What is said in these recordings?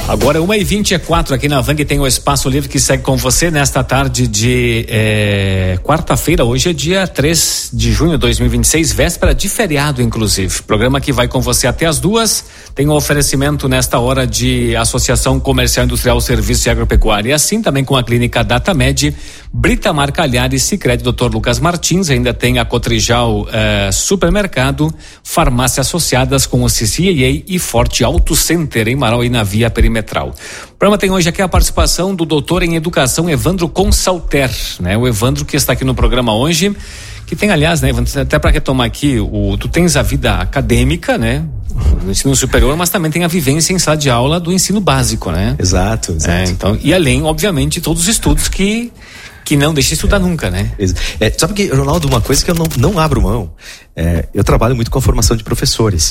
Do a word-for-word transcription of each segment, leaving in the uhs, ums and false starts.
Agora uma e vinte e quatro aqui na Vang, tem o Espaço Livre que segue com você nesta tarde de é, quarta-feira. Hoje é dia três de junho de dois mil e vinte e seis, véspera de feriado, inclusive. Programa que vai com você até as duas. Tem um oferecimento nesta hora de Associação Comercial Industrial Serviço e Agropecuária, e assim também com a Clínica Datamed, Brita Marcalhar e Sicredi doutor Lucas Martins. Ainda tem a Cotrijal eh, Supermercado, Farmácia Associadas com o C C A A e Forte Auto Center em Marau e na Via Perimetral. O programa tem hoje aqui a participação do doutor em Educação Evandro Consalter, né? O Evandro que está aqui no programa hoje, que tem, aliás, né, Evandro, até para retomar aqui, o, tu tens a vida acadêmica, né? Do ensino superior, mas também tem a vivência em sala de aula do ensino básico, né? Exato, exato. É, então, e além, obviamente, todos os estudos que que não deixa de estudar é, nunca, né? É, sabe que, Ronaldo, uma coisa que eu não, não abro mão, é, eu trabalho muito com a formação de professores.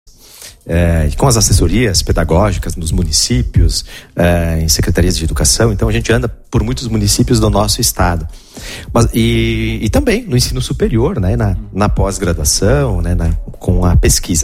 É, com as assessorias pedagógicas nos municípios, é, em secretarias de educação. Então a gente anda por muitos municípios do nosso estado. Mas, e, e também no ensino superior, né, na, na pós-graduação, né, na, com a pesquisa.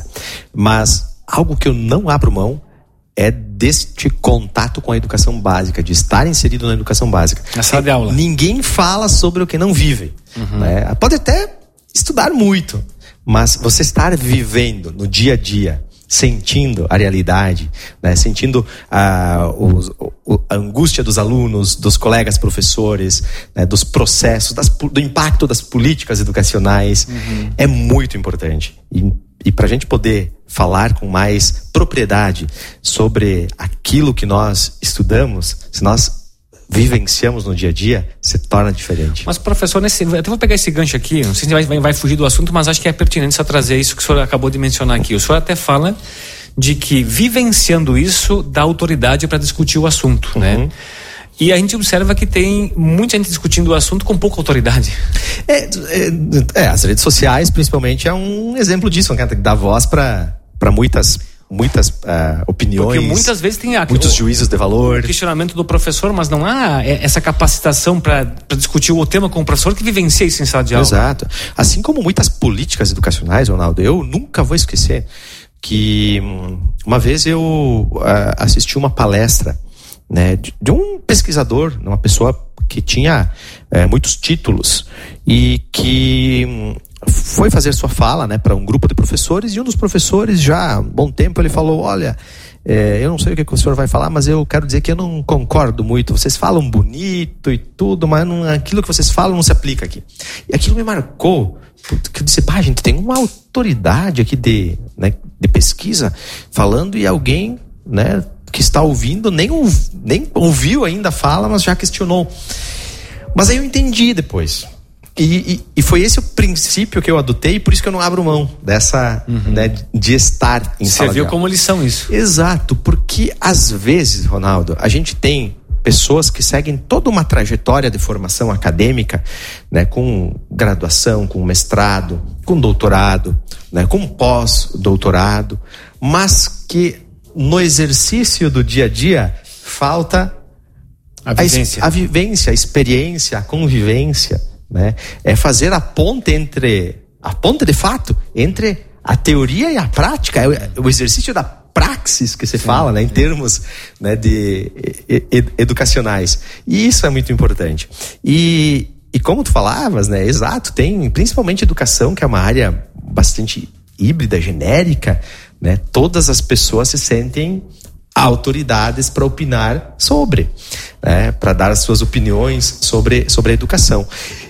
Mas algo que eu não abro mão é deste contato com a educação básica, de estar inserido na educação básica. Na sala de aula. Ninguém fala sobre o que não vive. Uhum. Né? Pode até estudar muito, mas você estar vivendo no dia a dia, sentindo a realidade, né? Sentindo a, os, a angústia dos alunos, dos colegas professores, né? Dos processos, das, do impacto das políticas educacionais, uhum. é muito importante. E, e para a gente poder falar com mais propriedade sobre aquilo que nós estudamos, se nós vivenciamos no dia a dia, se torna diferente. Mas, professor, nesse, eu até vou pegar esse gancho aqui, não sei se vai, vai, vai fugir do assunto, mas acho que é pertinente só trazer isso que o senhor acabou de mencionar aqui. O senhor até fala de que vivenciando isso dá autoridade para discutir o assunto, uhum. né? E a gente observa que tem muita gente discutindo o assunto com pouca autoridade. É, é, é as redes sociais, principalmente, é um exemplo disso, né? Dá voz para para muitas muitas uh, opiniões. Porque muitas vezes tem a, muitos o, juízos de valor. O questionamento do professor, mas não há essa capacitação para discutir o tema com o professor que vivencia isso em sala de aula. Exato. Assim como muitas políticas educacionais, Ronaldo, eu nunca vou esquecer que uma vez eu uh, assisti uma palestra, né, de, de um pesquisador, uma pessoa que tinha uh, muitos títulos e que um, foi fazer sua fala, né, para um grupo de professores, e um dos professores, já há um bom tempo, ele falou: olha, é, eu não sei o que, que o senhor vai falar, mas eu quero dizer que eu não concordo muito. Vocês falam bonito e tudo, mas não, aquilo que vocês falam não se aplica aqui. E aquilo me marcou, porque eu disse: pá, a gente tem uma autoridade aqui de, né, de pesquisa falando, e alguém, né, que está ouvindo nem, ouv, nem ouviu ainda a fala, mas já questionou. Mas aí eu entendi depois. E, e, e foi esse o princípio que eu adotei, e por isso que eu não abro mão dessa, uhum. né, de estar em sala de aula. Você viu como lição isso? Exato, porque às vezes, Ronaldo, a gente tem pessoas que seguem toda uma trajetória de formação acadêmica, né, com graduação, com mestrado, com doutorado, né, com pós-doutorado, mas que no exercício do dia a dia falta a vivência, a, a, vivência, a experiência, a convivência. Né? É fazer a ponte entre a ponte de fato entre a teoria e a prática, é o, o exercício da praxis que se sim, fala, né? Em termos, né, de ed, educacionais, e isso é muito importante. E, e como tu falavas, né? Exato, tem principalmente educação, que é uma área bastante híbrida, genérica, né? Todas as pessoas se sentem autoridades para opinar sobre, né? Para dar as suas opiniões sobre, sobre a educação.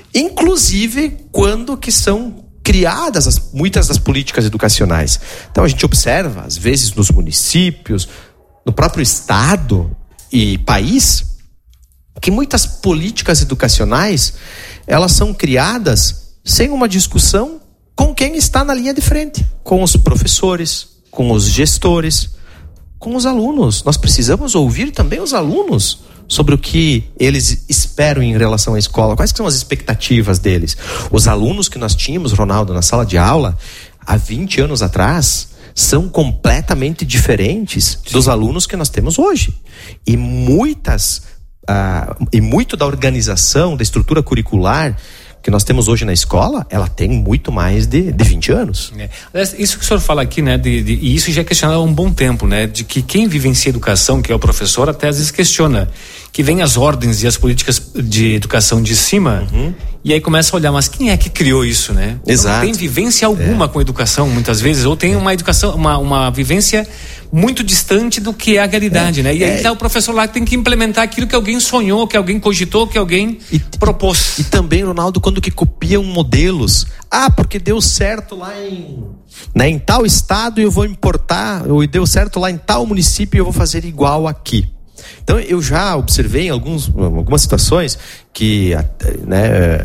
Inclusive quando que são criadas as, muitas das políticas educacionais. Então a gente observa, às vezes, nos municípios, no próprio estado e país, que muitas políticas educacionais, elas são criadas sem uma discussão com quem está na linha de frente, com os professores, com os gestores, com os alunos. Nós precisamos ouvir também os alunos sobre o que eles esperam em relação à escola, quais que são as expectativas deles. Os alunos que nós tínhamos, Ronaldo, na sala de aula, há vinte anos atrás, são completamente diferentes Sim. dos alunos que nós temos hoje. E muitas, uh, e muito da organização, da estrutura curricular, que nós temos hoje na escola, ela tem muito mais de, de vinte anos. É. Isso que o senhor fala aqui, né, de, de, e isso já é questionado há um bom tempo, né, de que quem vivencia educação, que é o professor, até às vezes questiona, que vem as ordens e as políticas de educação de cima, uhum. e aí começa a olhar, mas quem é que criou isso, né? Exato. Não tem vivência alguma é. com educação, muitas vezes, ou tem uma educação, uma, uma vivência muito distante do que é a realidade, é. né? E aí é. tá o professor lá que tem que implementar aquilo que alguém sonhou, que alguém cogitou, que alguém e, propôs. E, e também, Ronaldo, quando que copiam modelos, ah, porque deu certo lá em, né, em tal estado e eu vou importar, ou deu certo lá em tal município e eu vou fazer igual aqui. Então eu já observei em alguns, algumas situações que, né,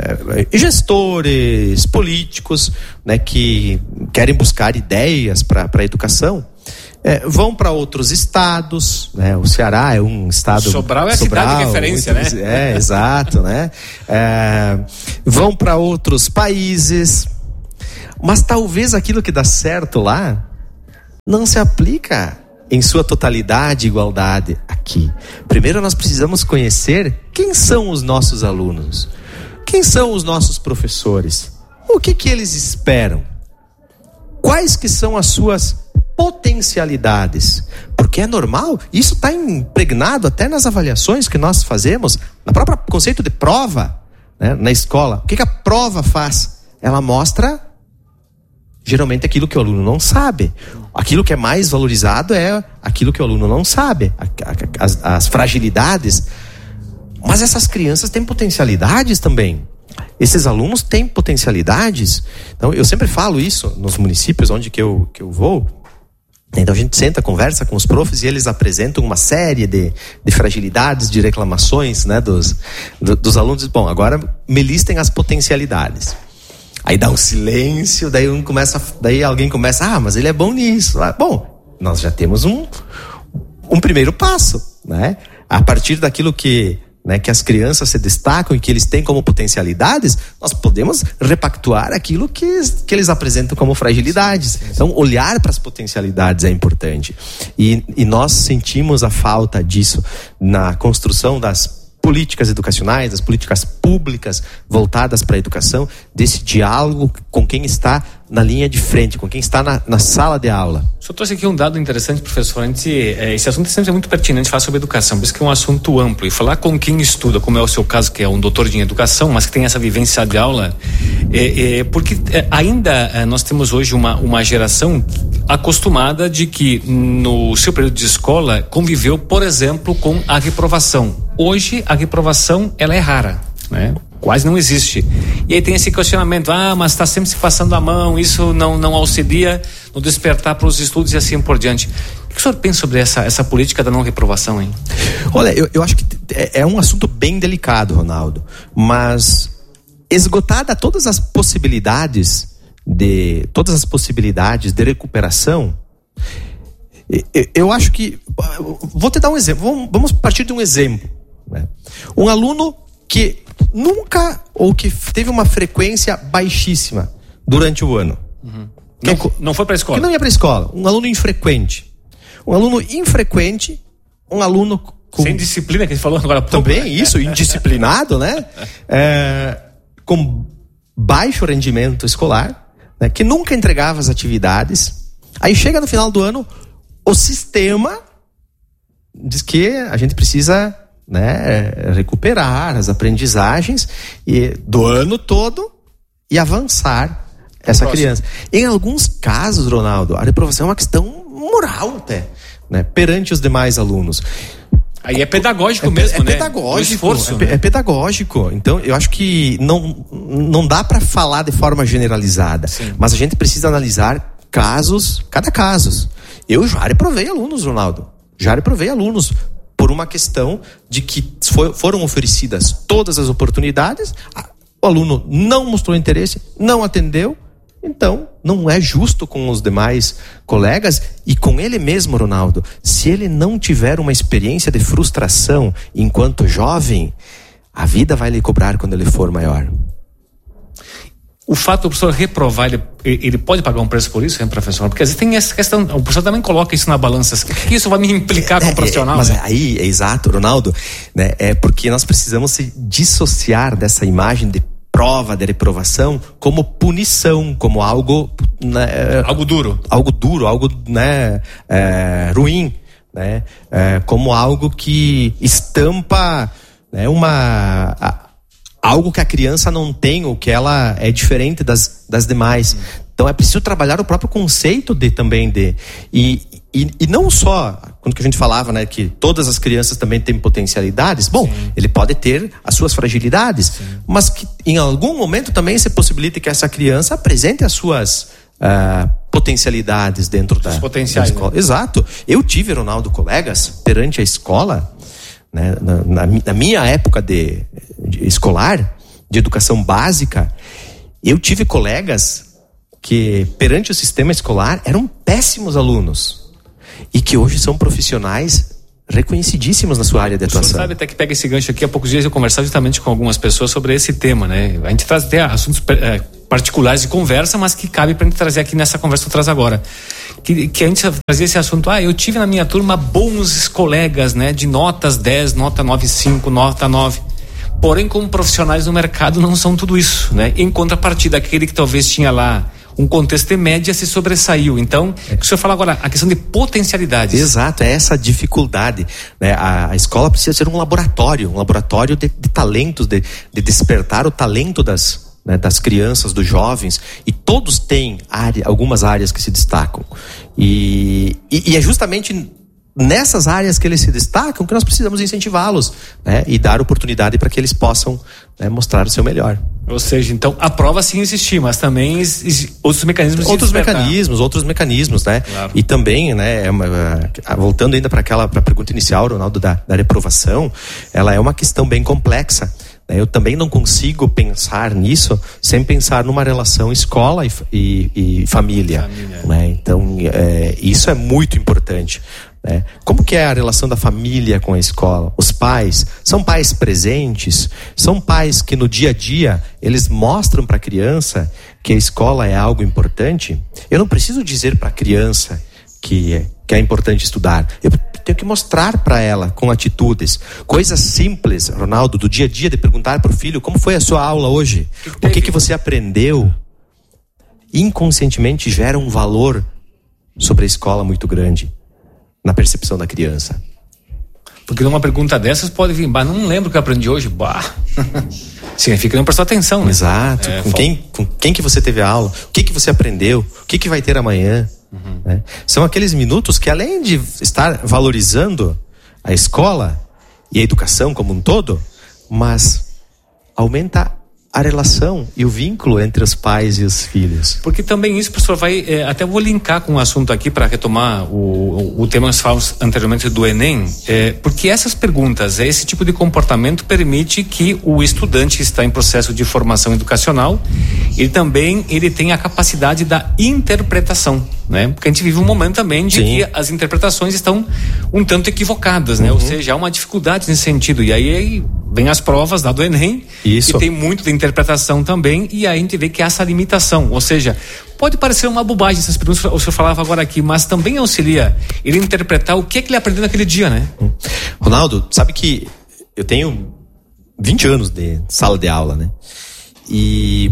gestores, políticos, né, que querem buscar ideias para a educação, é, vão para outros estados, né? O Ceará é um estado... Sobral é a Sobral, cidade de referência, muito, né? É, exato, né? É, vão para outros países, mas talvez aquilo que dá certo lá não se aplica em sua totalidade e igualdade aqui. Primeiro nós precisamos conhecer quem são os nossos alunos, quem são os nossos professores, o que que eles esperam, quais que são as suas potencialidades, porque é normal, isso está impregnado até nas avaliações que nós fazemos, no próprio conceito de prova, né, na escola. O que que a prova faz? Ela mostra geralmente aquilo que o aluno não sabe. Aquilo que é mais valorizado é aquilo que o aluno não sabe, as, as fragilidades. Mas essas crianças têm potencialidades também. Esses alunos têm potencialidades. Então eu sempre falo isso nos municípios onde que eu, que eu vou. Então a gente senta, conversa com os profs e eles apresentam uma série de, de fragilidades, de reclamações, né, dos, do, dos alunos. Bom, agora me listem as potencialidades. Aí dá um silêncio, daí um começa, daí alguém começa, ah, mas ele é bom nisso. Ah, bom, nós já temos um, um primeiro passo, né? A partir daquilo que, né, que as crianças se destacam e que eles têm como potencialidades, nós podemos repactuar aquilo que, que eles apresentam como fragilidades. Então, olhar para as potencialidades é importante. E, e nós sentimos a falta disso na construção das políticas educacionais, das políticas públicas voltadas para a educação, desse diálogo com quem está na linha de frente, com quem está na, na sala de aula. O senhor trouxe aqui um dado interessante, professor. A gente, é, esse assunto sempre é muito pertinente, falar sobre educação, por isso que é um assunto amplo. E falar com quem estuda, como é o seu caso, que é um doutor em educação, mas que tem essa vivência de aula, é, é, porque é, ainda é, nós temos hoje uma, uma geração acostumada de que no seu período de escola conviveu, por exemplo, com a reprovação. Hoje a reprovação ela é rara, né? Quase não existe. E aí tem esse questionamento, ah, mas está sempre se passando a mão, isso não, não auxilia no despertar para os estudos e assim por diante. O que o senhor pensa sobre essa, essa política da não reprovação, hein? Olha, eu, eu acho que é, é um assunto bem delicado, Ronaldo, mas esgotada todas as possibilidades de, todas as possibilidades de recuperação, eu, eu acho que, vou te dar um exemplo, vamos, vamos partir de um exemplo, né? Um aluno que nunca, ou que teve uma frequência baixíssima durante o ano. Uhum. Não, que, não foi para a escola. Que não ia para a escola. Um aluno infrequente. Um aluno infrequente, um aluno com... Sem disciplina, que a gente falou agora há pouco. Também isso, indisciplinado, né? É, com baixo rendimento escolar, né? Que nunca entregava as atividades. Aí chega no final do ano, o sistema diz que a gente precisa... né, recuperar as aprendizagens e, do ano todo e avançar essa criança. Em alguns casos, Ronaldo, a reprovação é uma questão moral até, né, perante os demais alunos. Aí é pedagógico é, mesmo, é né? Pedagógico, esforço, é, né? é pedagógico. Então, eu acho que não, não dá para falar de forma generalizada. Sim. Mas a gente precisa analisar casos, cada caso. Eu já reprovei alunos, Ronaldo. Já reprovei alunos por uma questão de que foi, foram oferecidas todas as oportunidades, o aluno não mostrou interesse, não atendeu, então não é justo com os demais colegas e com ele mesmo, Ronaldo. Se ele não tiver uma experiência de frustração enquanto jovem, a vida vai lhe cobrar quando ele for maior. O fato do professor reprovar, ele, ele pode pagar um preço por isso, hein, professor? Porque às vezes tem essa questão, o professor também coloca isso na balança. O que isso vai me implicar como é, profissional? É, mas né? aí, é exato, Ronaldo, né, é porque nós precisamos se dissociar dessa imagem de prova, de reprovação, como punição, como algo, né, algo duro, algo duro, algo, né, é, ruim, né, é, como algo que estampa, né, uma a, algo que a criança não tem, ou que ela é diferente das, das demais. Hum. Então é preciso trabalhar o próprio conceito de também de e, e, e não só quando que a gente falava, né, que todas as crianças também têm potencialidades. Bom, sim, ele pode ter as suas fragilidades, sim, mas que em algum momento também se possibilite que essa criança apresente as suas uh, potencialidades dentro da, potenciais, da escola. Né? Exato. Eu tive, Ronaldo, colegas perante a escola, né, na, na, na minha época de, de escolar, de educação básica, eu tive colegas que perante o sistema escolar eram péssimos alunos e que hoje são profissionais reconhecidíssimos na sua área de atuação. Você sabe até que pega esse gancho aqui. Há poucos dias eu conversava justamente com algumas pessoas sobre esse tema, né? A gente traz até assuntos é, particulares de conversa, mas que cabe pra gente trazer aqui nessa conversa que eu traz agora. Que, que a gente trazia esse assunto, ah, eu tive na minha turma bons colegas, né? De notas dez, nota nove vírgula cinco, nota nove. Porém, como profissionais no mercado não são tudo isso, né? Em contrapartida, aquele que talvez tinha lá um contexto de média se sobressaiu. Então, é. o senhor fala agora, a questão de potencialidades. Exato, é essa dificuldade, né? A, a escola precisa ser um laboratório, um laboratório de, de talentos, de, de despertar o talento das, né, das crianças, dos jovens, e todos têm área, algumas áreas que se destacam. E, e, e é justamente nessas áreas que eles se destacam que nós precisamos incentivá-los, né, e dar oportunidade para que eles possam, né, mostrar o seu melhor. Ou seja, então a prova sim existir, mas também outros mecanismos de outros despertar. mecanismos, outros mecanismos, né? Claro. E também, né, voltando ainda para aquela pra pergunta inicial, Ronaldo, da, da reprovação, ela é uma questão bem complexa. Eu também não consigo pensar nisso sem pensar numa relação escola e, e, e família, família. Né? Então, é, isso é muito importante. Né? Como que é a relação da família com a escola? Os pais, são pais presentes? São pais que no dia a dia eles mostram para a criança que a escola é algo importante? Eu não preciso dizer para a criança que é, que é importante estudar. Eu tenho que mostrar para ela com atitudes, coisas simples, Ronaldo, do dia a dia, de perguntar para o filho como foi a sua aula hoje, o que que você aprendeu. Inconscientemente gera um valor sobre a escola muito grande na percepção da criança. Porque numa pergunta dessas pode vir, bah, não lembro o que eu aprendi hoje, bah. Significa que não prestou atenção, né? Exato. É, com, fal... quem, com quem que você teve a aula? O que que você aprendeu? O que que vai ter amanhã? Uhum. Né? São aqueles minutos que, além de estar valorizando a escola e a educação como um todo, mas aumenta a relação e o vínculo entre os pais e os filhos. Porque também isso, professor, vai, é, até vou linkar com um assunto aqui para retomar o, o, o tema que nós falamos anteriormente do Enem, é, porque essas perguntas, esse tipo de comportamento permite que o estudante que está em processo de formação educacional, ele também ele tem a capacidade da interpretação, né? Porque a gente vive um momento também de Sim. que as interpretações estão um tanto equivocadas, né? Uhum. Ou seja, há uma dificuldade nesse sentido, e aí, aí vem as provas lá do Enem, Isso. que tem muito de interpretação também, e aí a gente vê que há essa limitação, ou seja, pode parecer uma bobagem essas perguntas, o senhor falava agora aqui, mas também auxilia ele interpretar o que é que ele aprendeu naquele dia, né? Ronaldo, sabe que eu tenho vinte anos de sala de aula, né? E,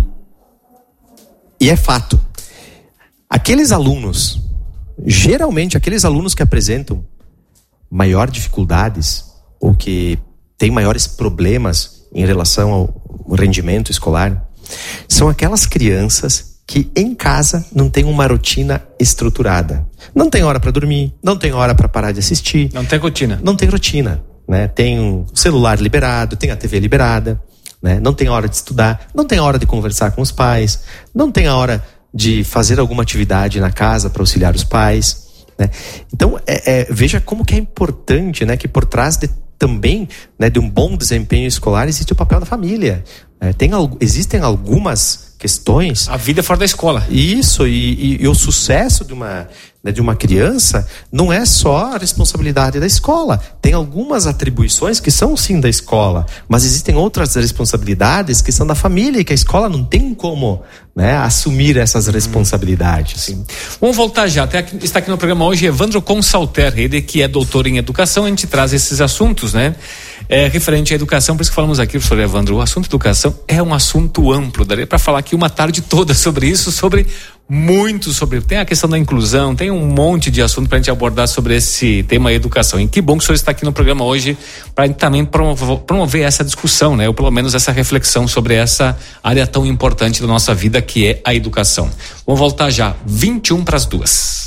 e é fato, aqueles alunos, geralmente aqueles alunos que apresentam maior dificuldades, ou que têm maiores problemas em relação ao rendimento escolar, são aquelas crianças que em casa não tem uma rotina estruturada. Não tem hora para dormir, não tem hora para parar de assistir. Não tem rotina. Não tem rotina, né? Tem um celular liberado, tem a T V liberada, né? Não tem hora de estudar, não tem hora de conversar com os pais, não tem a hora de fazer alguma atividade na casa para auxiliar os pais, né? Então, é, é, veja como que é importante, né? Que por trás de também, né, de um bom desempenho escolar existe o papel da família. É, tem, existem algumas questões. A vida fora da escola. Isso, e, e, e o sucesso de uma, né, de uma criança não é só a responsabilidade da escola. Tem algumas atribuições que são sim da escola, mas existem outras responsabilidades que são da família e que a escola não tem como, né, assumir essas responsabilidades. Sim. Vamos voltar já. Até aqui, está aqui no programa hoje Evandro Consalter, ele que é doutor em educação, a gente traz esses assuntos, né? É, referente à educação, por isso que falamos aqui, professor Evandro, o assunto educação é um assunto amplo, daria para falar aqui uma tarde toda sobre isso, sobre muito sobre, tem a questão da inclusão, tem um monte de assunto para a gente abordar sobre esse tema educação, e que bom que o senhor está aqui no programa hoje para também promover, promover essa discussão, né, ou pelo menos essa reflexão sobre essa área tão importante da nossa vida que é a educação. Vamos voltar já, vinte e um para as duas.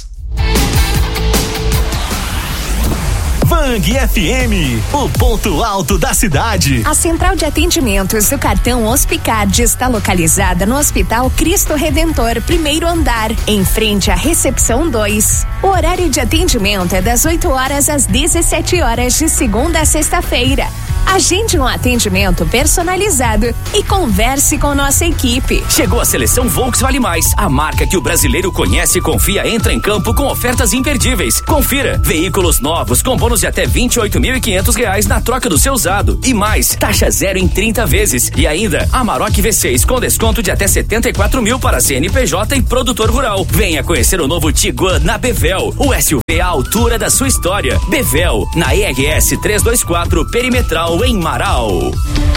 Vang F M, o ponto alto da cidade. A central de atendimentos do cartão Hospicard está localizada no Hospital Cristo Redentor, primeiro andar, em frente à recepção dois. O horário de atendimento é das oito horas às dezessete horas, de segunda a sexta-feira. Agende um atendimento personalizado e converse com nossa equipe. Chegou a seleção Volkswagen Mais, a marca que o brasileiro conhece e confia, entra em campo com ofertas imperdíveis. Confira, veículos novos com bônus de até vinte e oito mil e quinhentos reais na troca do seu usado. E mais, taxa zero em trinta vezes. E ainda, Amarok V seis com desconto de até setenta e quatro mil para C N P J e produtor rural. Venha conhecer o novo Tiguan na Bevel, o S U V à altura da sua história. Bevel, na E R S trezentos e vinte e quatro, Perimetral em Marau.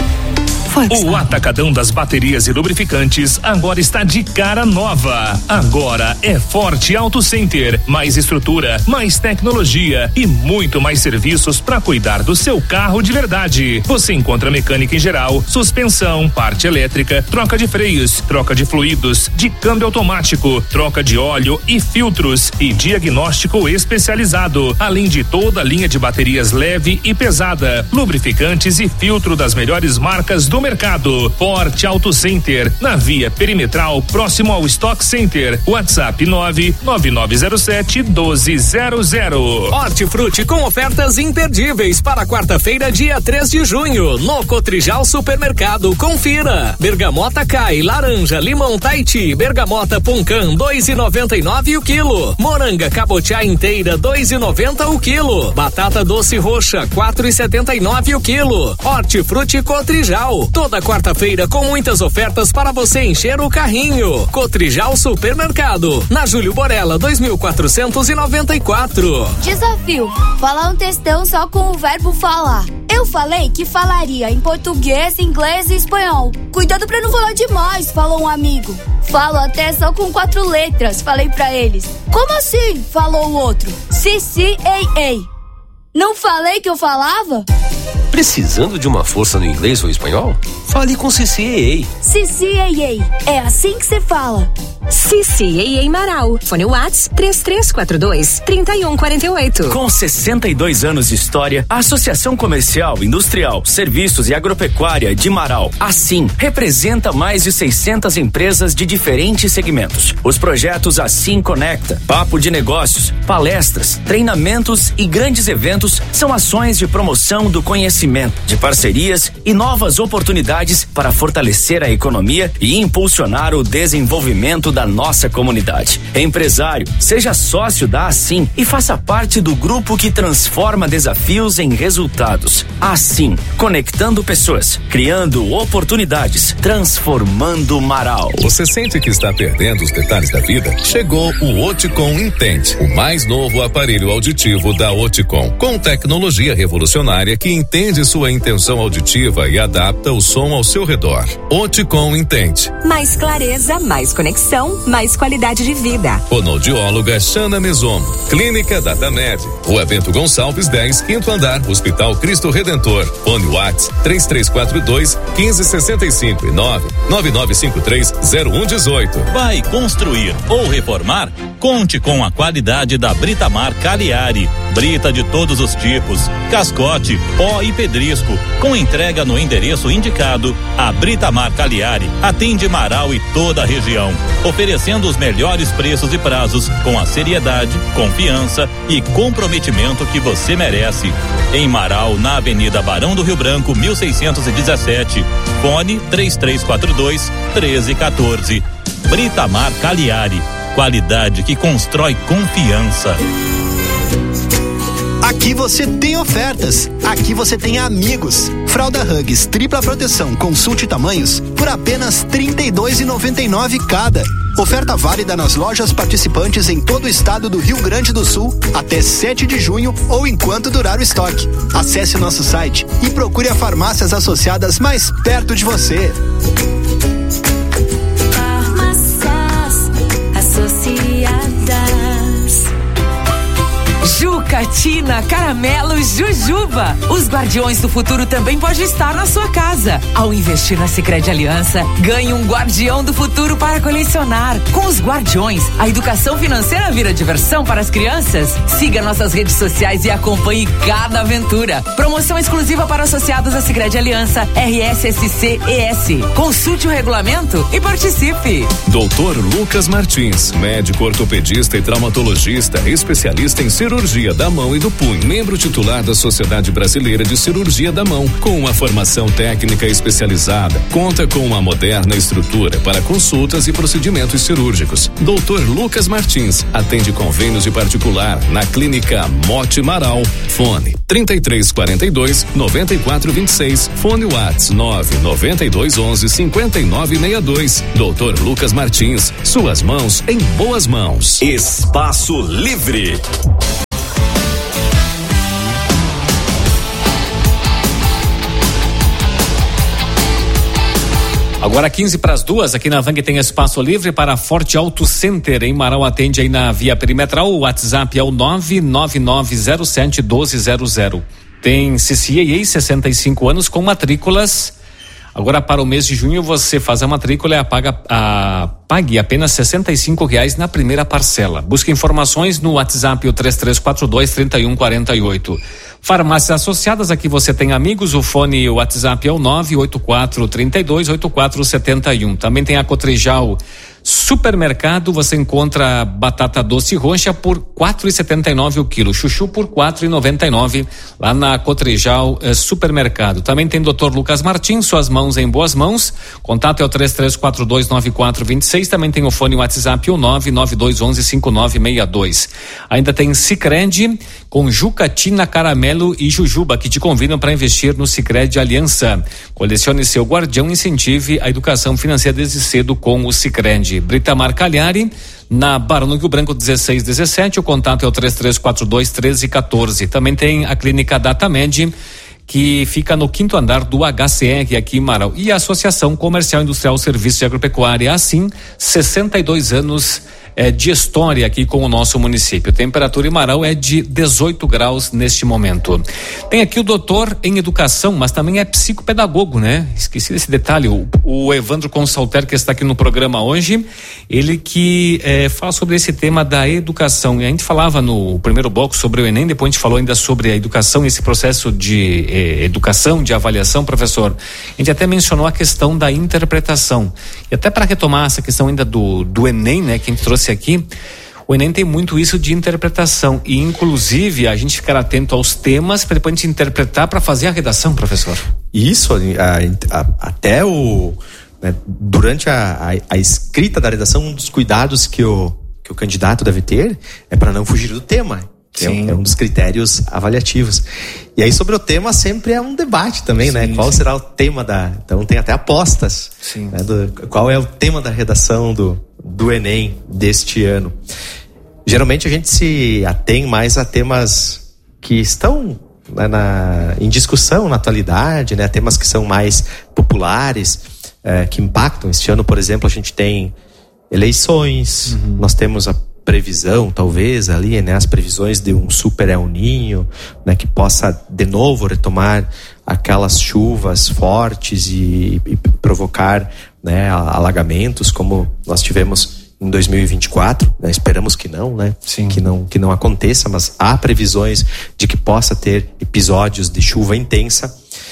O Atacadão das Baterias e Lubrificantes agora está de cara nova. Agora é Forte Auto Center. Mais estrutura, mais tecnologia e muito mais serviços para cuidar do seu carro de verdade. Você encontra mecânica em geral, suspensão, parte elétrica, troca de freios, troca de fluidos, de câmbio automático, troca de óleo e filtros e diagnóstico especializado. Além de toda a linha de baterias leve e pesada, lubrificantes e filtro das melhores marcas do mercado. Mercado. Forte Auto Center, na Via Perimetral, próximo ao Stock Center. WhatsApp nove nove nove zero sete um dois zero zero. Hortifruti com ofertas imperdíveis para quarta-feira, dia três de junho, no Cotrijal Supermercado. Confira. Bergamota Cai, laranja, limão Tahiti, bergamota Puncan, dois e noventa e nove o quilo. Moranga cabotiá inteira, dois e noventa o quilo. Batata doce roxa, quatro e setenta e nove o quilo. Hortifruti Cotrijal. Toda quarta-feira com muitas ofertas para você encher o carrinho. Cotrijal Supermercado, na Júlio Borella, dois mil quatrocentos e noventa e quatro. Desafio: falar um textão só com o verbo falar. Eu falei que falaria em português, inglês e espanhol. Cuidado pra não falar demais, falou um amigo. Falo até só com quatro letras, falei pra eles. Como assim? Falou o outro. Si, si, ei, ei. Não falei que eu falava? Precisando de uma força no inglês ou espanhol? Fale com Cici Ei. Cici Ei Ei. É assim que se fala. Cici Ei Ei Marau. Fone Whats três três quatro dois, três um quatro oito. Com sessenta e dois anos de história, a Associação Comercial, Industrial, Serviços e Agropecuária de Marau, assim, representa mais de seiscentas empresas de diferentes segmentos. Os projetos Assim Conecta, Papo de Negócios, palestras, treinamentos e grandes eventos são ações de promoção do conhecimento, de parcerias e novas oportunidades para fortalecer a economia e impulsionar o desenvolvimento da nossa comunidade. Empresário, seja sócio da Assim e faça parte do grupo que transforma desafios em resultados. Assim, conectando pessoas, criando oportunidades, transformando Marau. Você sente que está perdendo os detalhes da vida? Chegou o Oticom Intente, o mais novo aparelho auditivo da Oticom, com tecnologia revolucionária que entende sua intenção auditiva e adapta o som ao seu redor. Oticom Intente. Mais clareza, mais conexão, mais qualidade de vida. Fonoaudióloga Xana Mesomo. Clínica Datamed. Rua Bento Gonçalves dez, quinto andar, Hospital Cristo Redentor. Fone Whats três três quatro dois, um cinco seis cinco e nove nove nove cinco três zero um um oito. Vai construir ou reformar? Conte com a qualidade da Britamar Cagliari. Brita de todos os tipos, cascote, pó e pedrisco, com entrega no endereço indicado. A Britamar Cagliari atende Marau e toda a região, oferecendo os melhores preços e prazos com a seriedade, confiança e comprometimento que você merece. Em Marau, na Avenida Barão do Rio Branco, mil seiscentos e dezessete. Fone três três quatro dois, um três um quatro. Britamar Cagliari, qualidade que constrói confiança. Aqui você tem ofertas, aqui você tem amigos. Fralda Huggies tripla proteção, consulte tamanhos por apenas trinta e dois reais e noventa e nove centavos cada. Oferta válida nas lojas participantes em todo o estado do Rio Grande do Sul até sete de junho ou enquanto durar o estoque. Acesse o nosso site e procure as farmácias associadas mais perto de você. Farmácias Associadas. Jucatina, Caramelo, Jujuba. Os guardiões do futuro também podem estar na sua casa. Ao investir na Sicredi Aliança, ganhe um guardião do futuro para colecionar. Com os guardiões, a educação financeira vira diversão para as crianças. Siga nossas redes sociais e acompanhe cada aventura. Promoção exclusiva para associados à Sicredi Aliança R S S C E S. Consulte o regulamento e participe. doutor Lucas Martins, médico ortopedista e traumatologista, especialista em cirurgia da mão e do punho, membro titular da Sociedade Brasileira de Cirurgia da Mão, com uma formação técnica especializada, conta com uma moderna estrutura para consultas e procedimentos cirúrgicos. doutor Lucas Martins atende convênios de particular na Clínica Mote Marau. Fone trinta e três quarenta e dois, noventa e quatro vinte e seis, fone WhatsApp nove noventa e dois onze, cinquenta e nove sessenta e dois. doutor Lucas Martins, suas mãos em boas mãos. Espaço Livre. Agora quinze para as duas, aqui na Vang tem espaço livre para Forte Auto Center. Em Marau atende aí na via perimetral, o WhatsApp é o nove nove nove zero sete um dois zero zero. Tem C C A A sessenta e cinco anos com matrículas. Agora para o mês de junho você faz a matrícula e apaga, a, pague apenas sessenta e cinco reais na primeira parcela. Busque informações no WhatsApp o três três quatro dois, três um quatro oito. Farmácias Associadas, aqui você tem amigos, o fone e o WhatsApp é o nove oito quatro três dois oito quatro sete um. Também tem a Cotrijal Supermercado, você encontra batata doce roxa por quatro e setenta e nove o quilo, chuchu por quatro e noventa e nove lá na Cotrijal eh, Supermercado. Também tem doutor Lucas Martins, suas mãos em boas mãos. Contato é o três três quatro dois nove quatro dois seis. Também tem o fone e o WhatsApp o nove nove dois um um cinco nove seis dois. Ainda tem Sicredi com Jucatina, Caramelo e Jujuba, que te convidam para investir no Sicredi Aliança. Colecione seu guardião, incentive a educação financeira desde cedo com o Sicredi. Britamar Cagliari, na Barão do Rio Branco dezesseis dezessete, o contato é o três três quatro dois, treze um quatro. Também tem a clínica Datamed, que fica no quinto andar do H C R aqui em Marau, e a Associação Comercial Industrial Serviços de Agropecuária, assim, sessenta e dois anos é, de história aqui com o nosso município. A temperatura em Marau é de dezoito graus neste momento. Tem aqui o doutor em educação, mas também é psicopedagogo, né? Esqueci desse detalhe, o, o Evandro Consalter, que está aqui no programa hoje, ele que é, fala sobre esse tema da educação. E a gente falava no primeiro bloco sobre o Enem, depois a gente falou ainda sobre a educação e esse processo de eh, educação, de avaliação, professor. A gente até mencionou a questão da interpretação. E até para retomar essa questão ainda do, do Enem, né, que a gente trouxe aqui, o Enem tem muito isso de interpretação e inclusive a gente ficar atento aos temas para depois a gente interpretar para fazer a redação, professor. Isso, a, a, até o né, durante a, a, a escrita da redação, um dos cuidados que o, que o candidato deve ter é para não fugir do tema. É um, é um dos critérios avaliativos. E aí sobre o tema sempre é um debate também, sim, né? Qual sim. será o tema da... Então tem até apostas. Sim. Né? Do, qual é o tema da redação do, do Enem deste ano. Geralmente a gente se atém mais a temas que estão né, na, em discussão na atualidade, né? Temas que são mais populares, é, que impactam. Este ano, por exemplo, a gente tem eleições, uhum. nós temos a previsão, talvez, ali, né, as previsões de um super El Niño, né, que possa de novo retomar aquelas chuvas fortes e, e provocar, né, alagamentos, como nós tivemos em dois mil e vinte e quatro, né? Esperamos que não, né? Sim. Que não, que não aconteça, mas há previsões de que possa ter episódios de chuva intensa.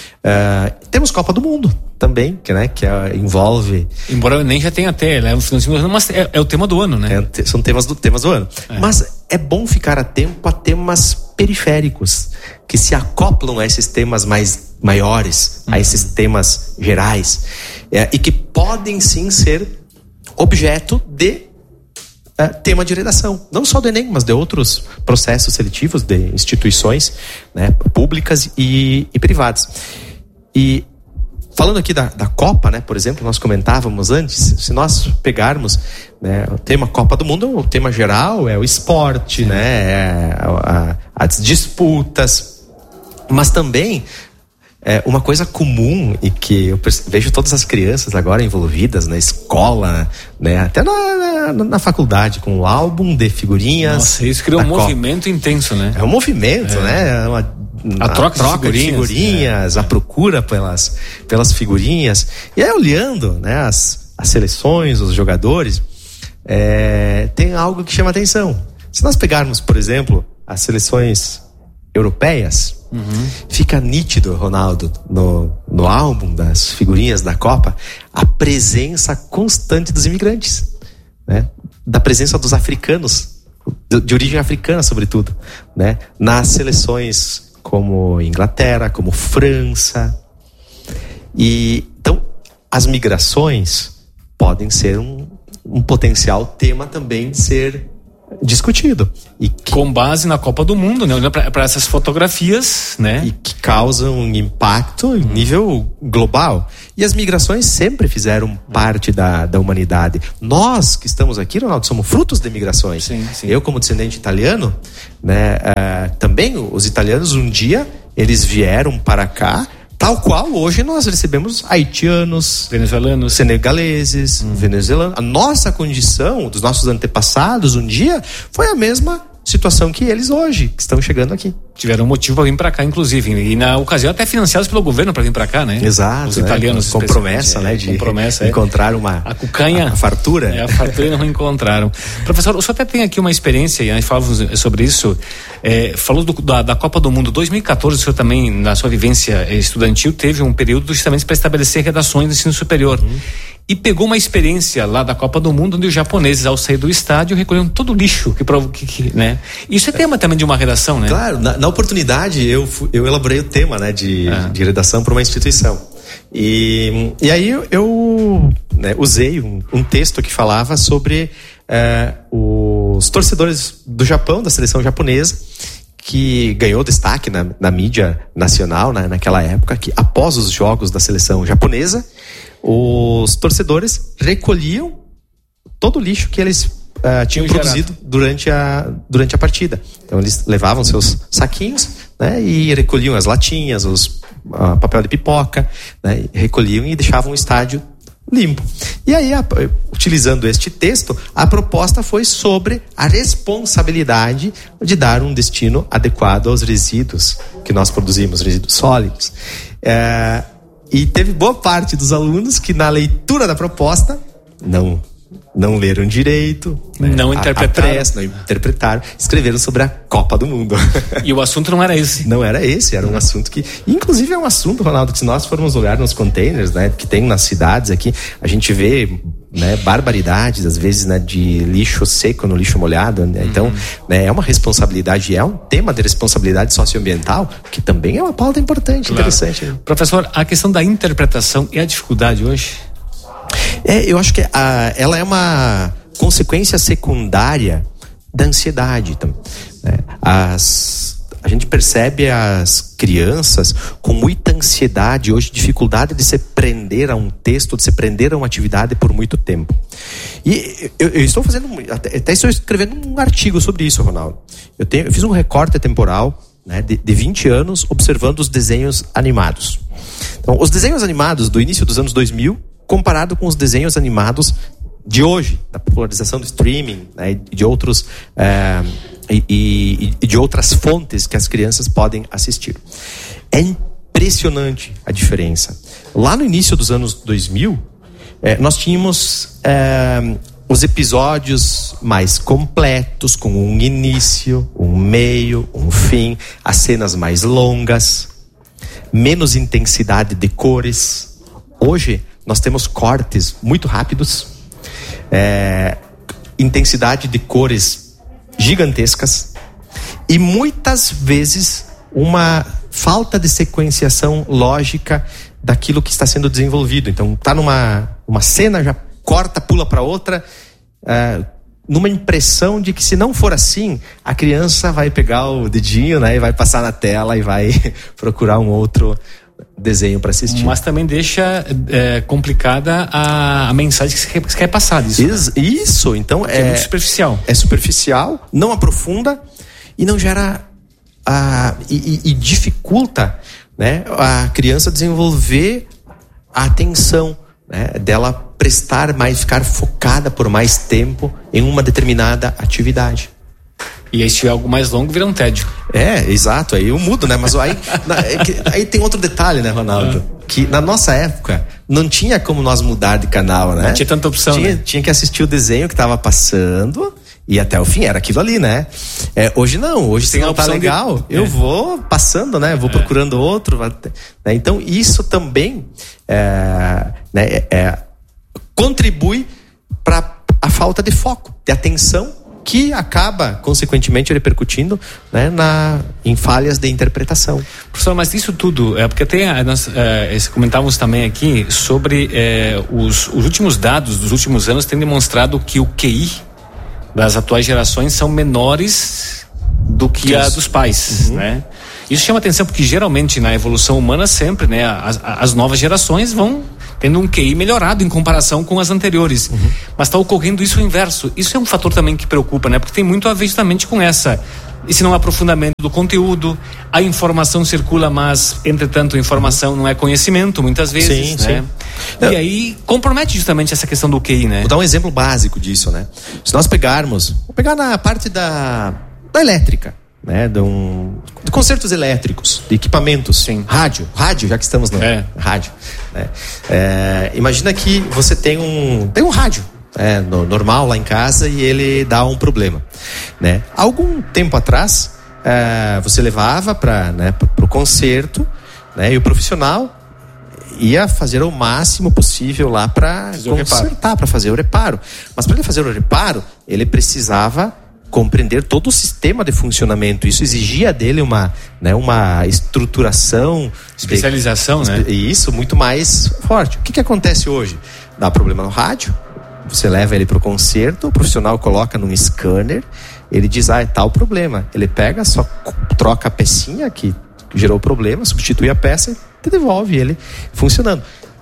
Uh, temos Copa do Mundo também, que, né, que é, envolve... Embora nem já tenha até, né, mas é, é o tema do ano, né? É, são temas do, temas do ano. É. Mas é bom ficar atento a temas periféricos, que se acoplam a esses temas mais maiores, uhum. a esses temas gerais, é, e que podem sim ser objeto de é, tema de redação, não só do Enem, mas de outros processos seletivos de instituições, né, públicas e, e privadas. E falando aqui da, da Copa, né, por exemplo, nós comentávamos antes, se nós pegarmos, né, o tema Copa do Mundo, o tema geral é o esporte, sim, né, é a, a, as disputas, mas também é uma coisa comum e que eu vejo todas as crianças agora envolvidas na escola, né, até na, na, na faculdade, com o álbum de figurinhas. Nossa, isso criou um Copa. movimento intenso, né? É um movimento, é. né? Uma, a, a troca, troca de figurinhas, de figurinhas, é. a procura pelas, pelas figurinhas. E aí, olhando, né, as, as seleções, os jogadores, é, tem algo que chama atenção. Se nós pegarmos, por exemplo, as seleções europeias, uhum, fica nítido, Ronaldo, no, no álbum das figurinhas da Copa, a presença constante dos imigrantes, né? Da presença dos africanos, de, de origem africana, sobretudo, né? Nas seleções como Inglaterra, como França. E então as migrações podem ser um, um potencial tema também de ser discutido. E que, com base na Copa do Mundo, né? Para essas fotografias, né? E que causam um impacto em nível global. E as migrações sempre fizeram parte da, da humanidade. Nós que estamos aqui, Ronaldo, somos frutos de migrações. Sim, sim. Eu, como descendente italiano, né? Uh, também os italianos, um dia, eles vieram para cá, tal qual hoje nós recebemos haitianos, venezuelanos, senegaleses, hum. venezuelanos. A nossa condição dos nossos antepassados um dia foi a mesma situação que eles hoje, que estão chegando aqui. Tiveram motivo para vir para cá, inclusive. E na ocasião até financiados pelo governo para vir para cá, né? Exato. Os italianos, né? Com promessa, né? De promessa, encontrar é. uma... A cucanha. A, a fartura. É, a fartura não encontraram. Professor, o senhor até tem aqui uma experiência, e a gente falava sobre isso, é, falou do, da, da Copa do Mundo dois mil e catorze, o senhor também, na sua vivência estudantil, teve um período justamente para estabelecer redações de ensino superior. Uhum. E pegou uma experiência lá da Copa do Mundo, onde os japoneses, ao sair do estádio, recolheram todo o lixo que, que, que né? Isso é tema também de uma redação, né? Claro, na, na oportunidade eu, eu elaborei o tema, né, de, ah. de redação para uma instituição. E, e aí eu, eu né, usei um, um texto que falava sobre é, os torcedores do Japão, da seleção japonesa, que ganhou destaque na, na mídia nacional, né, naquela época, que após os jogos da seleção japonesa, os torcedores recolhiam todo o lixo que eles uh, tinham produzido durante a, durante a partida. Então eles levavam seus saquinhos, né, e recolhiam as latinhas, os uh, papel de pipoca, né, recolhiam e deixavam o estádio limpo. E aí, a, utilizando este texto, a proposta foi sobre a responsabilidade de dar um destino adequado aos resíduos que nós produzimos, resíduos sólidos. É, E teve boa parte dos alunos que, na leitura da proposta, não, não leram direito, né? não a, interpretaram. A pressa, não interpretaram, escreveram sobre a Copa do Mundo. E o assunto não era esse? Não era esse, era um assunto que... Inclusive é um assunto, Ronaldo, que se nós formos olhar nos containers, né, que tem nas cidades aqui, a gente vê... Né, barbaridades, às vezes, né, de lixo seco no lixo molhado, né? Então, uhum. né, é uma responsabilidade, é um tema de responsabilidade socioambiental que também é uma pauta importante, claro. Interessante. Né? Professor, a questão da interpretação e a dificuldade hoje? É, eu acho que a, ela é uma consequência secundária da ansiedade. Né? As A gente percebe as crianças com muita ansiedade hoje, dificuldade de se prender a um texto, de se prender a uma atividade por muito tempo. E eu, eu estou fazendo, até, até estou escrevendo um artigo sobre isso, Ronaldo. Eu, tenho, eu fiz um recorte temporal, né, de, de vinte anos, observando os desenhos animados. Então, os desenhos animados do início dos anos dois mil, comparado com os desenhos animados de hoje, da popularização do streaming, né, e de outros... É, E, e, e de outras fontes que as crianças podem assistir. É impressionante a diferença. Lá no início dos anos dois mil, eh, nós tínhamos eh, os episódios mais completos, com um início, um meio, um fim, as cenas mais longas, menos intensidade de cores. Hoje nós temos cortes muito rápidos, eh, intensidade de cores gigantescas e muitas vezes uma falta de sequenciação lógica daquilo que está sendo desenvolvido. Então tá numa uma cena, já corta, pula para outra, uh, numa impressão de que se não for assim, a criança vai pegar o dedinho, né, e vai passar na tela e vai procurar um outro desenho para assistir. Mas também deixa é, complicada a, a mensagem que você quer, que você quer passar disso. Isso, né? Isso então é, é muito superficial. É superficial, não aprofunda e não gera a, e, e, e dificulta, né, a criança desenvolver a atenção, né, dela prestar mais, ficar focada por mais tempo em uma determinada atividade. E aí, se tiver algo mais longo, vira um tédio. É, exato, aí eu mudo, né? Mas aí, na, é que, aí tem outro detalhe, né, Ronaldo? É. Que na nossa época não tinha como nós mudar de canal, né? Não tinha tanta opção, tinha, né? Tinha que assistir o desenho que estava passando e até o fim era aquilo ali, né? É, hoje não, hoje se não tá legal, de... eu é. vou passando, né? Vou é. procurando outro. Né? Então isso também é, né, é, contribui para a falta de foco, de atenção, que acaba, consequentemente, repercutindo, né, na, em falhas de interpretação. Professor, mas isso tudo, é porque tem, nós é, comentávamos também aqui sobre é, os, os últimos dados dos últimos anos têm demonstrado que o Q I das atuais gerações são menores do que Isso. a dos pais, uhum. né? Isso chama atenção porque geralmente na evolução humana sempre, né, as, as novas gerações vão tendo um Q I melhorado em comparação com as anteriores. Uhum. Mas está ocorrendo isso o inverso. Isso é um fator também que preocupa, né? Porque tem muito a ver justamente com essa, esse não aprofundamento do conteúdo, a informação circula, mas, entretanto, a informação não é conhecimento, muitas vezes, sim, né? Sim. E aí compromete justamente essa questão do Q I, né? Vou dar um exemplo básico disso, né? Se nós pegarmos, vou pegar na parte da, da elétrica, né, de, um, de concertos elétricos, de equipamentos, sim. rádio, rádio, já que estamos no é. rádio, né? É, imagina que você tem um, tem um rádio, é, no, normal lá em casa e ele dá um problema, né? Algum tempo atrás, é, você levava para, né, o concerto, né, e o profissional ia fazer o máximo possível lá para consertar, para fazer o reparo, mas para ele fazer o reparo, ele precisava compreender todo o sistema de funcionamento. Isso exigia dele uma, né, uma estruturação, especialização, de, né? E isso muito mais forte. O que que acontece hoje? Dá problema no rádio, você leva ele para o concerto, o profissional coloca num scanner, ele diz, ah, é tal problema. Ele pega, só troca a pecinha que gerou o problema, substitui a peça e devolve ele funcionando.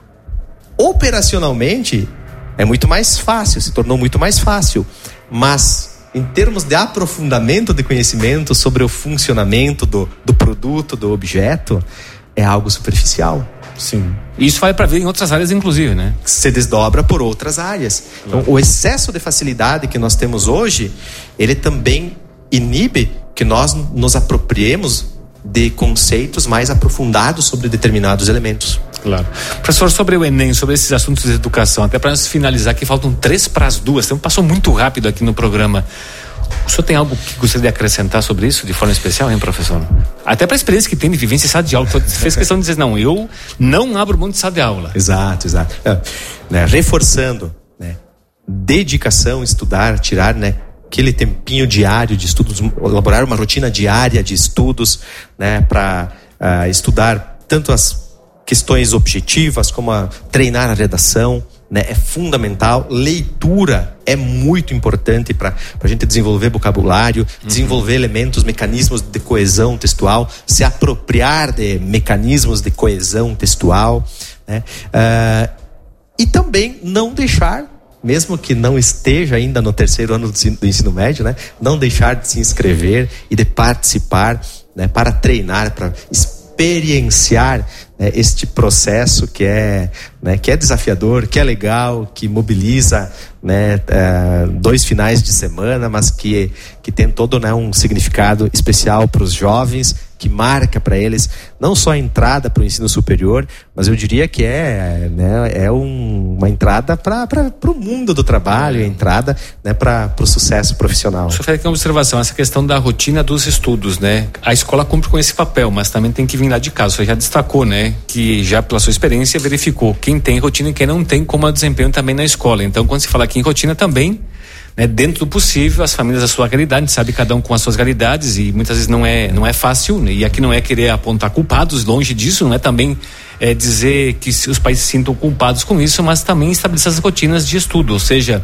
Operacionalmente é muito mais fácil, se tornou muito mais fácil, mas em termos de aprofundamento de conhecimento sobre o funcionamento do, do produto, do objeto, é algo superficial. Sim. Isso vai para ver em outras áreas, inclusive, né? Se desdobra por outras áreas. Então, o excesso de facilidade que nós temos hoje, ele também inibe que nós nos apropriemos de conceitos mais aprofundados sobre determinados elementos. Claro. Professor, sobre o Enem, sobre esses assuntos de educação, até para nós finalizar aqui, faltam três para as duas, então passou muito rápido aqui no programa. O senhor tem algo que gostaria de acrescentar sobre isso, de forma especial, hein, professor? Até para a experiência que tem de vivência em sala de aula, você fez questão de dizer, não, eu não abro mão de sala de aula. Exato, exato. É, né, reforçando, né, dedicação, estudar, tirar, né, aquele tempinho diário de estudos, elaborar uma rotina diária de estudos, né, para uh, estudar tanto as questões objetivas como a treinar a redação, né, é fundamental. Leitura é muito importante para a gente desenvolver vocabulário, uhum. desenvolver elementos, mecanismos de coesão textual, se apropriar de mecanismos de coesão textual, né, uh, e também não deixar, mesmo que não esteja ainda no terceiro ano do ensino médio, né, não deixar de se inscrever e de participar, né, para treinar, para experienciar, né, este processo que é, né, que é desafiador, que é legal, que mobiliza, né, uh, dois finais de semana, mas que, que tem todo, né, um significado especial para os jovens, que marca para eles não só a entrada para o ensino superior, mas eu diria que é, né, é um, uma entrada para o mundo do trabalho, a entrada, né, para o sucesso profissional. O senhor fez aqui uma observação, essa questão da rotina dos estudos, né? A escola cumpre com esse papel, mas também tem que vir lá de casa. O senhor já destacou, né, que já pela sua experiência verificou quem tem rotina e quem não tem, como é o desempenho também na escola. Então, quando se fala aqui em rotina também, né, dentro do possível, as famílias da sua realidade, a gente sabe cada um com as suas realidades e muitas vezes não é, não é fácil, né? E aqui não é querer apontar culpados, longe disso, não é também é, dizer que os pais se sintam culpados com isso, mas também estabelecer as rotinas de estudo, ou seja,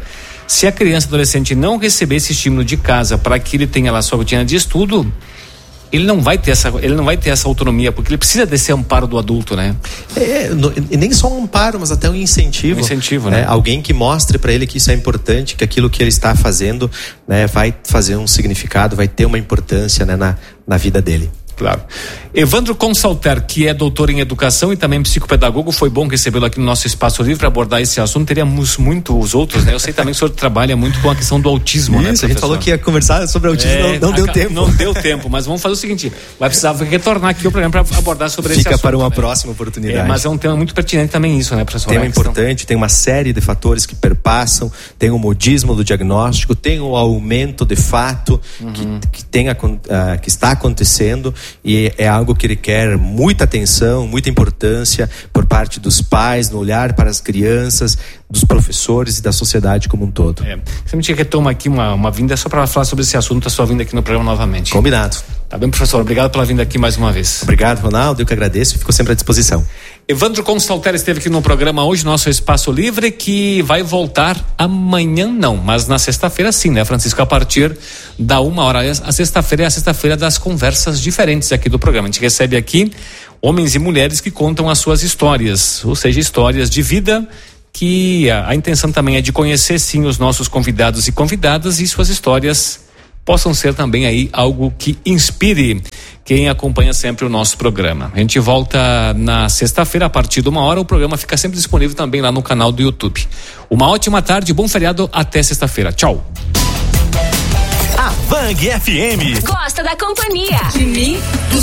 Se a criança, adolescente não receber esse estímulo de casa para que ele tenha lá sua rotina de estudo, ele não vai ter essa, ele não vai ter essa autonomia, porque ele precisa desse amparo do adulto, né? É, no, e nem só um amparo, mas até um incentivo. Um incentivo, né? É, alguém que mostre para ele que isso é importante, que aquilo que ele está fazendo, né, vai fazer um significado, vai ter uma importância, né, na, na vida dele. Claro. Evandro Consalter, que é doutor em educação e também psicopedagogo, foi bom recebê-lo aqui no nosso Espaço Livre para abordar esse assunto. Teríamos muitos outros, né? Eu sei também que o senhor trabalha muito com a questão do autismo, Isso, né, professor? A gente falou que ia conversar sobre autismo, é, não, não deu tempo. Não deu tempo, mas vamos fazer o seguinte, vai precisar retornar aqui o programa para abordar sobre Fica esse assunto. Fica para uma né? próxima oportunidade. É, mas é um tema muito pertinente também isso, né, professor? Tema importante, tem uma série de fatores que perpassam, tem o modismo do diagnóstico, tem o aumento de fato uhum. que, que, tem, uh, que está acontecendo, e é algo que requer muita atenção, muita importância por parte dos pais, no olhar para as crianças, dos professores e da sociedade como um todo. É. Você me tinha que tomar aqui uma, uma vinda só para falar sobre esse assunto, a sua vinda aqui no programa novamente. Combinado. Tá bem, professor? Obrigado pela vinda aqui mais uma vez. Obrigado, Ronaldo. Eu que agradeço e fico sempre à disposição. Evandro Consalter esteve aqui no programa hoje, nosso Espaço Livre, que vai voltar amanhã não, mas na sexta-feira sim, né, Francisco? A partir da uma hora. A sexta-feira é a sexta-feira das conversas diferentes aqui do programa. A gente recebe aqui homens e mulheres que contam as suas histórias, ou seja, histórias de vida, que a, a intenção também é de conhecer sim os nossos convidados e convidadas e suas histórias possam ser também aí algo que inspire quem acompanha sempre o nosso programa. A gente volta na sexta-feira a partir de uma hora, o programa fica sempre disponível também lá no canal do YouTube. Uma ótima tarde, bom feriado, até sexta-feira. Tchau. A Vang F M gosta da companhia. De mim,